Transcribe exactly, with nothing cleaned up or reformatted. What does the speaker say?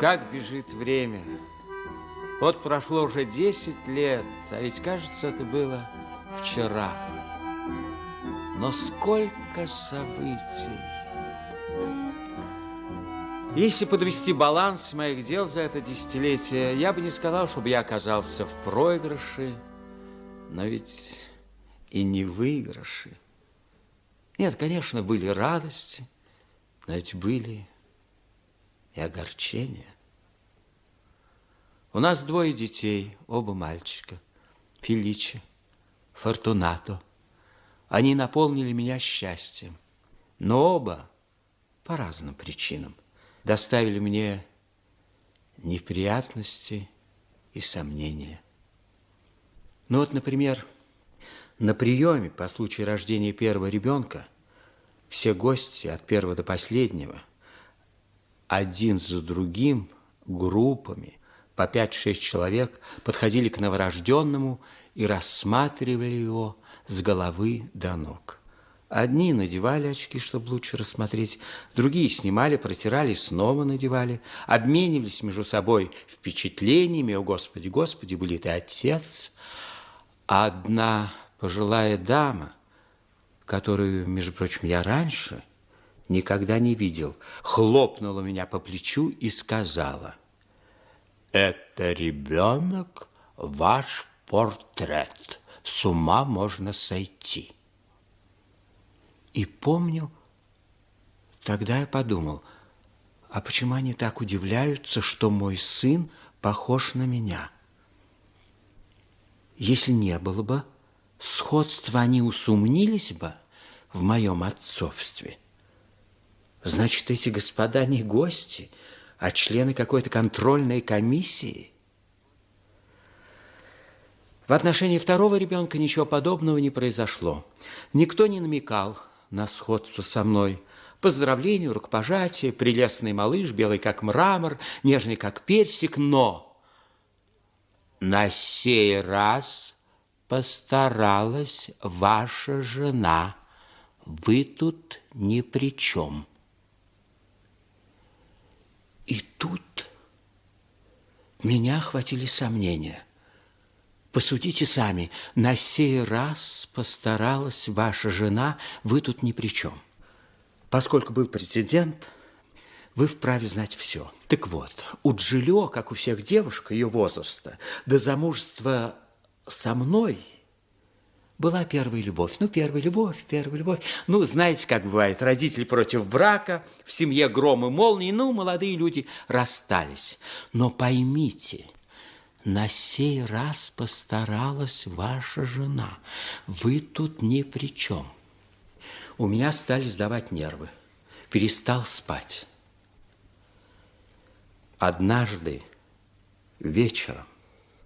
Как бежит время. Вот прошло уже десять лет, а ведь, кажется, это было вчера. Но сколько событий. Если подвести баланс моих дел за это десятилетие, я бы не сказал, чтобы я оказался в проигрыше, но ведь и не в выигрыше. Нет, конечно, были радости, но ведь были и огорчения. У нас двое детей, оба мальчика, Феличе, Фортунато. Они наполнили меня счастьем, но оба по разным причинам доставили мне неприятности и сомнения. Ну вот, например, на приеме по случаю рождения первого ребенка все гости от первого до последнего один за другим группами по пять-шесть человек подходили к новорожденному и рассматривали его с головы до ног. Одни надевали очки, чтобы лучше рассмотреть, другие снимали, протирали, снова надевали, обменивались между собой впечатлениями. О, Господи, Господи, были ты Отец. А одна пожилая дама, которую, между прочим, я раньше никогда не видел, хлопнула меня по плечу и сказала: «Это ребенок ваш портрет, с ума можно сойти». И помню, тогда я подумал, а почему они так удивляются, что мой сын похож на меня? Если не было бы сходства, они усомнились бы в моем отцовстве. Значит, эти господа не гости, а члены какой-то контрольной комиссии. В отношении второго ребенка ничего подобного не произошло. Никто не намекал на сходство со мной. Поздравления, рукопожатия, прелестный малыш, белый как мрамор, нежный как персик, но на сей раз постаралась ваша жена. Вы тут ни при чем. И тут меня охватили сомнения. Посудите сами, на сей раз постаралась ваша жена, вы тут ни при чем. Поскольку был прецедент, вы вправе знать все. Так вот, у Джилё, как у всех девушек ее возраста, до замужества со мной была первая любовь. Ну, первая любовь, первая любовь. Ну, знаете, как бывает, родители против брака, в семье гром и молнии, ну, молодые люди расстались. Но поймите, на сей раз постаралась ваша жена. Вы тут ни при чем. У меня стали сдавать нервы. Перестал спать. Однажды вечером